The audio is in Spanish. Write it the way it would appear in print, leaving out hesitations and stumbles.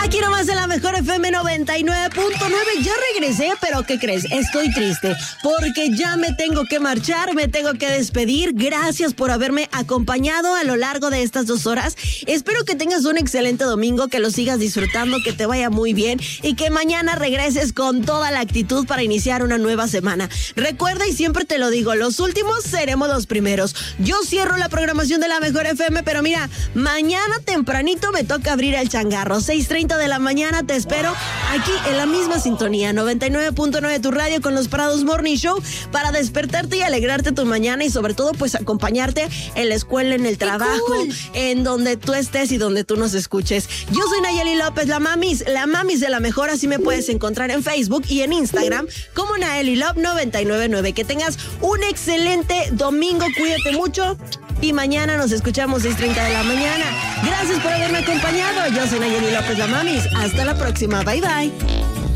Aquí nomás en la mejor FM 99.9. Ya regresé, pero ¿qué crees? Estoy triste porque ya me tengo que marchar, me tengo que despedir. Gracias por haberme acompañado a lo largo de estas 2 horas. Espero que tengas un excelente domingo, que lo sigas disfrutando, que te vaya muy bien y que mañana regreses con toda la actitud para iniciar una nueva semana. Recuerda, y siempre te lo digo, los últimos seremos los primeros. Yo cierro la programación de la mejor FM, pero mira, mañana tempranito me toca abrir el changarro. 6:30 de la mañana te espero aquí en la misma sintonía, 99.9 tu radio con los Prados Morning Show, para despertarte y alegrarte tu mañana y sobre todo pues acompañarte en la escuela, en el trabajo, cool, en donde tú estés y donde tú nos escuches. Yo soy Nayeli López, la mamis de la mejor, así me puedes encontrar en Facebook y en Instagram como Nayeli Love 999. Que tengas un excelente domingo, cuídate mucho. Y mañana nos escuchamos 6:30 de la mañana. Gracias por haberme acompañado. Yo soy Nayeli López, la mamis. Hasta la próxima. Bye, bye.